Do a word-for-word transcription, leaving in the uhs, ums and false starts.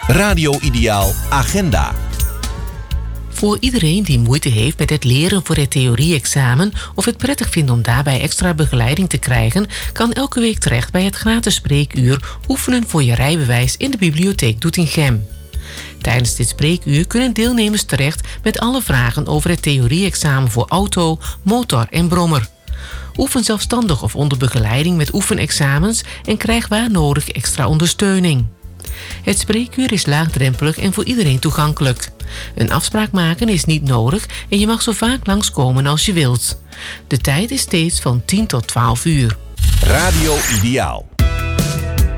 Radio Ideaal Agenda. Voor iedereen die moeite heeft met het leren voor het theorie-examen of het prettig vindt om daarbij extra begeleiding te krijgen, kan elke week terecht bij het gratis spreekuur Oefenen voor je rijbewijs in de bibliotheek Doetinchem. Tijdens dit spreekuur kunnen deelnemers terecht met alle vragen over het theorie-examen voor auto, motor en brommer. Oefen zelfstandig of onder begeleiding met oefenexamens en krijg waar nodig extra ondersteuning. Het spreekuur is laagdrempelig en voor iedereen toegankelijk. Een afspraak maken is niet nodig en je mag zo vaak langskomen als je wilt. De tijd is steeds van tien tot twaalf uur. Radio Ideaal.